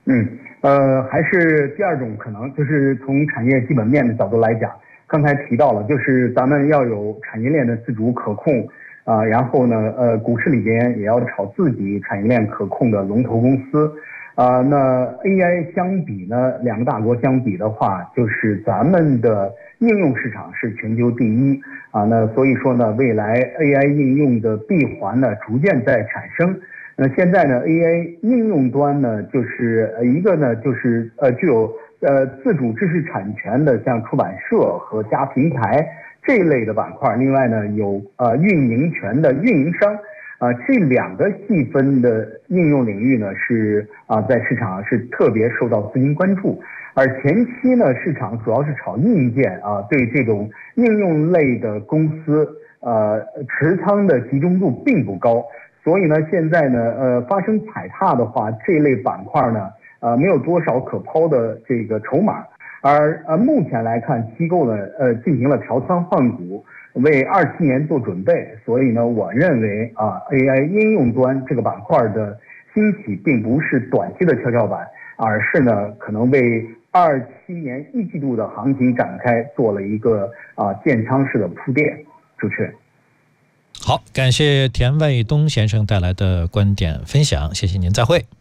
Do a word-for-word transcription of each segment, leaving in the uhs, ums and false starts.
嗯，呃，还是第二种可能，就是从产业基本面的角度来讲，刚才提到了，就是咱们要有产业链的自主可控啊、呃，然后呢，呃，股市里边也要炒自己产业链可控的龙头公司啊、呃。那 A I 相比呢，两个大国相比的话，就是咱们的应用市场是全球第一啊。那所以说呢，未来 A I 应用的闭环呢，逐渐在产生。那现在呢 ，A I 应用端呢，就是呃一个呢，就是呃具有呃自主知识产权的，像出版社和加平台这一类的板块。另外呢，有呃运营权的运营商，啊、呃、这两个细分的应用领域呢，是啊、呃、在市场上是特别受到资金关注。而前期呢，市场主要是炒硬件啊、呃，对这种应用类的公司，呃持仓的集中度并不高。所以呢，现在呢，呃，发生踩踏的话，这类板块呢，呃，没有多少可抛的这个筹码，而呃，目前来看，机构呢，呃，进行了调仓换股，为二七年做准备。所以呢，我认为啊 ，A I 应用端这个板块的兴起，并不是短期的跷跷板，而是呢，可能为二七年一季度的行情展开做了一个啊建仓式的铺垫。主持人。 好，感谢田卫东先生带来的观点分享，谢谢您，再会。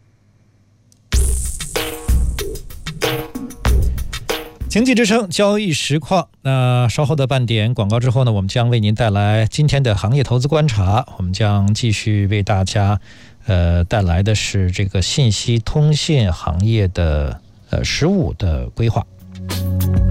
经济之声交易实况，那稍后的半点广告之后呢，我们将为您带来今天的行业投资观察，我们将继续为大家呃带来的是这个信息通信行业的呃实务的规划。